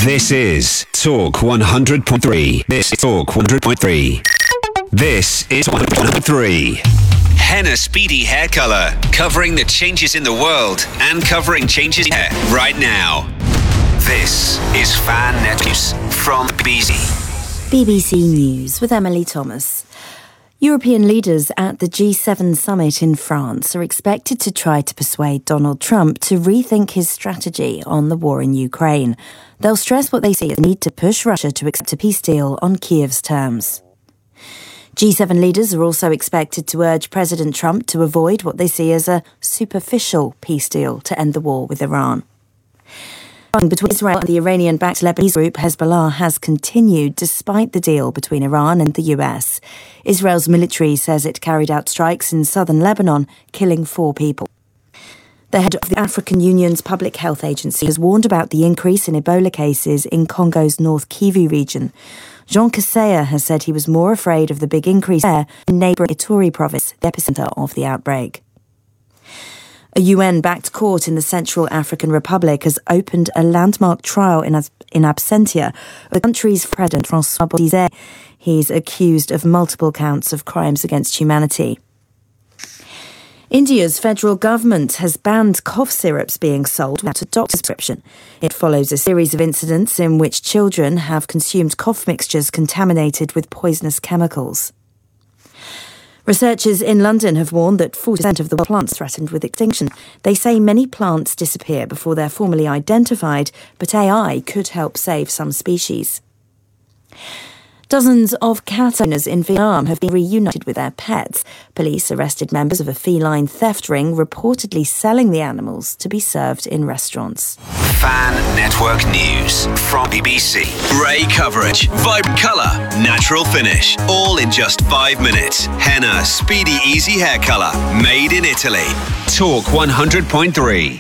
This is Talk 100.3. This is Talk 100.3. This is 100.3. Henna Speedy Hair Color, covering the changes in the world and covering changes in hair right now. This is Fan Net News from BBC. BBC News with Emily Thomas. European leaders at the G7 summit in France are expected to try to persuade Donald Trump to rethink his strategy on the war in Ukraine. They'll stress what they see as the need to push Russia to accept a peace deal on Kiev's terms. G7 leaders are also expected to urge President Trump to avoid what they see as a superficial peace deal to end the war with Iran. Between Israel and the Iranian-backed Lebanese group Hezbollah has continued despite the deal between Iran and the US. Israel's military says it carried out strikes in southern Lebanon, killing 4 people. The head of the African Union's Public Health Agency has warned about the increase in Ebola cases in Congo's North Kivu region. Jean Kaseya has said he was more afraid of the big increase there in neighbouring Ituri province, the epicenter of the outbreak. A UN-backed court in the Central African Republic has opened a landmark trial in absentia of the country's president, François Bozizé. He's accused of multiple counts of crimes against humanity. India's federal government has banned cough syrups being sold without a doctor's prescription. It follows a series of incidents in which children have consumed cough mixtures contaminated with poisonous chemicals. Researchers in London have warned that 40% of the world's plants threatened with extinction. They say many plants disappear before they're formally identified, but AI could help save some species. Dozens of cat owners in Vietnam have been reunited with their pets. Police arrested members of a feline theft ring reportedly selling the animals to be served in restaurants. Fan Network News from BBC. Ray coverage, vibrant colour, natural finish, all in just 5 minutes. Henna Speedy Easy Hair Colour, made in Italy. Talk 100.3.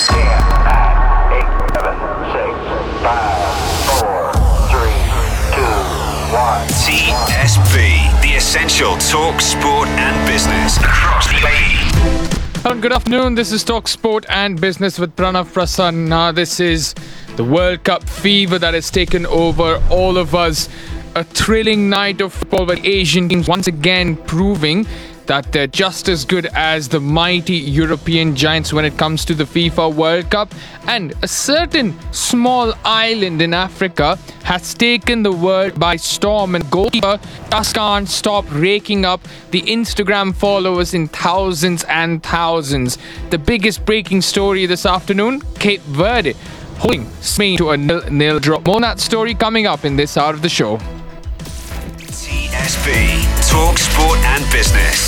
TSB, the essential talk, sport and business across the UAE. Hello, good afternoon. This is Talk Sport and Business with Pranav Prasanna. This is the World Cup fever that has taken over all of us. A thrilling night of football with Asian teams once again proving that they're just as good as the mighty European giants when it comes to the FIFA World Cup. And a certain small island in Africa has taken the world by storm, and goalkeeper just can't stop raking up the Instagram followers in thousands and thousands. The biggest breaking story this afternoon, Cape Verde holding Spain to a 0-0 draw. More on that story coming up in this hour of the show. TSB, Talk Sport and Business.